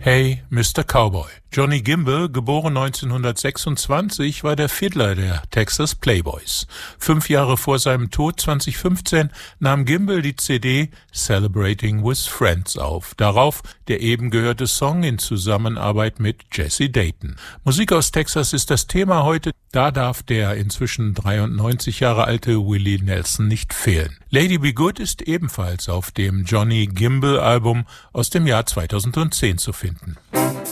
Hey, Mr. Cowboy. Johnny Gimble, geboren 1926, war der Fiddler der Texas Playboys. 5 Jahre vor seinem Tod 2015 nahm Gimble die CD Celebrating with Friends auf. Darauf der eben gehörte Song in Zusammenarbeit mit Jesse Dayton. Musik aus Texas ist das Thema heute. Da darf der inzwischen 93 Jahre alte Willie Nelson nicht fehlen. Lady Be Good ist ebenfalls auf dem Johnny Gimble Album aus dem Jahr 2010 zu finden.